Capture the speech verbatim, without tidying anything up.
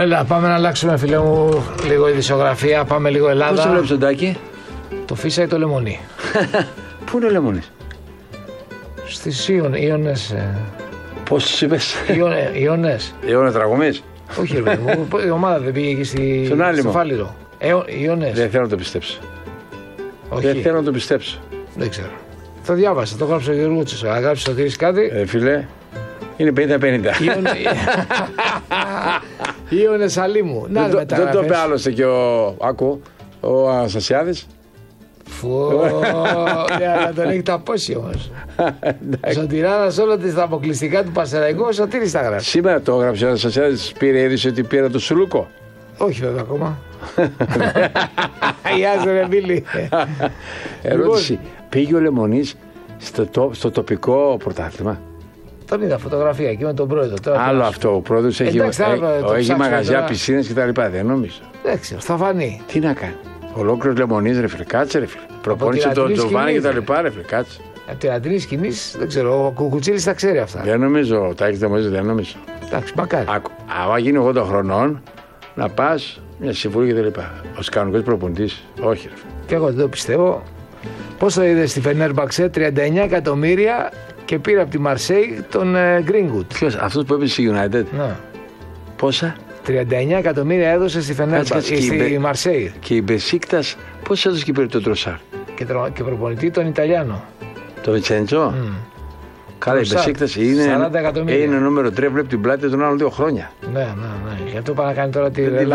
Έλα, πάμε να αλλάξουμε, φίλε μου, λίγο ειδησιογραφία. Πάμε λίγο Ελλάδα. Πώς το βλέπεις τον Τάκη? Το Φίσα ή το Λεμονί? Πού είναι ο Λεμονής? Στις Ιώνες. Ε... Πώς είπες? Ιώνες. Ιώνες τραγωμής. Όχι, ρε μου, η ομάδα δεν πήγε εκεί στη... στο Φάληρο. Ιώνες. Δεν θέλω να το πιστέψω. Όχι. Δεν θέλω να το πιστέψω. Δεν ξέρω. Το διάβασα, το γράψε ο Γιώργος. Αγράψε το Θηρής κάτι. Ε, φίλε, είναι πενήντα πενήντα. Ιώνες Αλήμου. Δεν το, δεν το είπε άλλωστε και ο, άκου, ο Αναστασιάδης. Φω, να τον έχει ταπώσει όμως. Ο Σωτηράδας όλα τα αποκλειστικά του Πανσεραϊκού, ο Σωτήρης τα γράψει. Σήμερα το έγραψε ο Αναστασιάδης, πήρε είδηση ότι πήρα το Σουλούκο. Όχι βέβαια ακόμα. Γεια σου ρε Μπίλη. Ερώτηση, πήγε ο Λεμονής στο, στο τοπικό πρωτάθλημα? Τον είδα φωτογραφία εκεί με τον πρόεδρο. Τώρα άλλο αυτό, ο πρόεδρος έχει, εντάξει, έχει, τώρα, έχει μαγαζιά, τώρα. πισίνες κτλ. Δεν νομίζω. Δεν ξέρω, θα φανεί. Τι να κάνει. Ολόκληρος Λεμονής, ρε φίλε, κάτσε ρε φίλε. Προπόνησε τον Τζοβάνι και τα λοιπά, ρε φίλε, κάτσε. Από τη λατρινή σκηνή, δεν ξέρω, ο Κουκουτσίλης τα ξέρει αυτά. Δεν νομίζω, τα έχεις δεμόζει, δεν νομίζω. Εντάξει, μακάρι. Άκου, άμα γίνει ογδόντα χρονών, να πας μια συμβουλή και τα λοιπά. Ο κανονικός προπονητής, όχι ρε φίλε. Και εγώ δεν το πιστεύω. Πώς το είδε στη Φενέρμπαξε, τριάντα εννέα εκατομμύρια και πήρε από τη Μαρσέη τον Γκρίνγκουτ. Ποιος, αυτός που έπαιζε στη United. Να. Πόσα? τριάντα εννέα εκατομμύρια έδωσε στη Φενέρμπαξε, στη Μαρσέη. Και η Μπεσίκτας, πώς έδωσε και πήρε τον Τροσάρ? Και, τρο, και προπονητή τον Ιταλιάνο. Το Βιτσέντζο. Mm. Καλά, η Μπεσίκτας είναι, είναι νούμερο τρία, βλέπει την πλάτη των άλλων δύο χρόνια. Ναι, ναι, ναι. Γι' αυτό πάει να κάνει τώρα τη